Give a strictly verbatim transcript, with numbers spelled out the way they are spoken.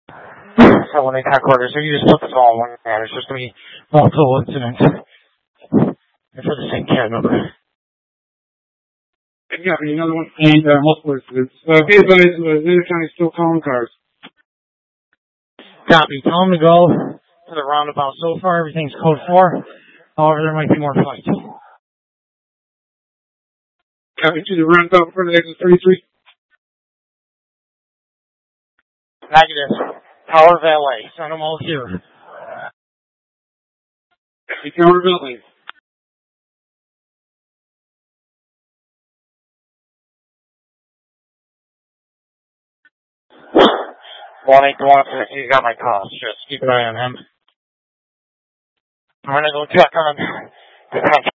So when they attack quarters, so you just put this all in one man. It's just going to be multiple incidents. And for the same cat number. Yeah, another one. And uh, multiple incidents. Uh, be advised, uh, the county still calling cars. Copy. Tell them to go to the roundabout. So far, everything's code four. However, there might be more fights. Copy to the roundabout for the exit thirty-three. Negative. Power Valet. Send them all here. Copy, Power Valet. One eight one. You got my calls. Just keep an eye on him. I'm gonna go check on the